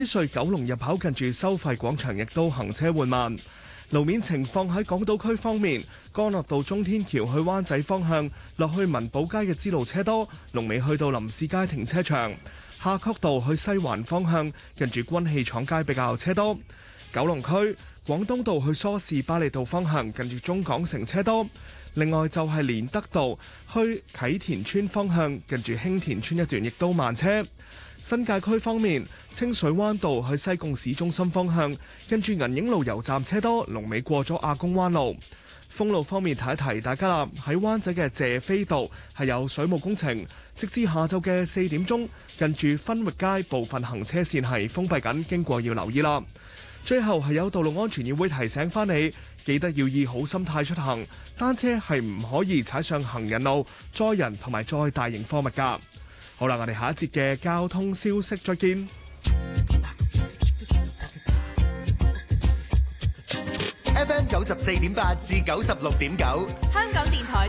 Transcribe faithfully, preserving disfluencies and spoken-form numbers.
隧九龍入口近住收費廣場亦都行車緩慢。路面情況喺港島區方面，干諾道中天橋去灣仔方向落去文寶街嘅支路車多，龍尾去到林士街停車場。夏慤道去西環方向近住軍氣廠街比較車多。九龍區廣東道去梳士巴利道方向近住中港城車多。另外就係連德道去啟田村方向近住興田村一段亦都慢車。新界區方面，清水灣道去西貢市中心方向近住銀影路油站車多，龍尾過咗亞公灣路。封路方面，提一提大家啦，喺灣仔嘅謝斐道係有水務工程，直至下晝嘅四點鐘，近住分域街部分行車線係封閉緊，經過要留意啦。最後係有道路安全議會提醒翻你，記得要以好心態出行，單車係唔可以踩上行人路、載人同埋載大型貨物㗎。好啦，我哋下一節嘅交通消息再見。 F M 九十四點八至九十六點九， 香港電台